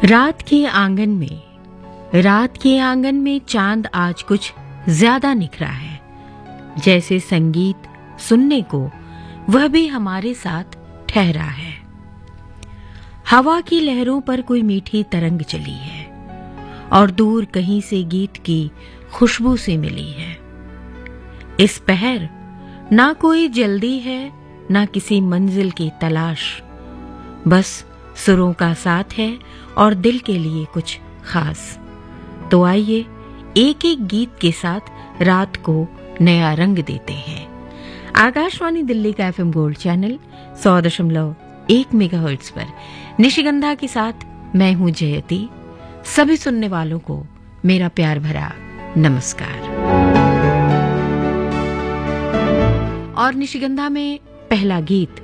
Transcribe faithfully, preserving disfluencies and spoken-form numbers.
रात के आंगन में रात के आंगन में चांद आज कुछ ज्यादा निखरा है। जैसे संगीत सुनने को वह भी हमारे साथ ठहरा है। हवा की लहरों पर कोई मीठी तरंग चली है और दूर कहीं से गीत की खुशबू से मिली है। इस पहर ना कोई जल्दी है ना किसी मंजिल की तलाश, बस सुरों का साथ है और दिल के लिए कुछ खास। तो आइए एक एक गीत के साथ रात को नया रंग देते हैं। आकाशवाणी दिल्ली का एफएम गोल्ड चैनल सौ दशमलव एक मेगाहर्ट्ज पर निशिगंधा के साथ मैं हूं जयती। सभी सुनने वालों को मेरा प्यार भरा नमस्कार। और निशिगंधा में पहला गीत